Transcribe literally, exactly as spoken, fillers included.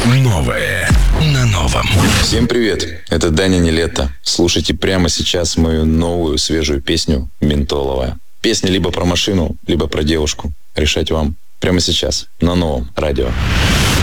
Новое на новом. Всем привет, это Даня Нилетто. Слушайте прямо сейчас мою новую свежую песню «Ментоловая». Песня либо про машину, либо про девушку. Решать вам прямо сейчас на новом радио.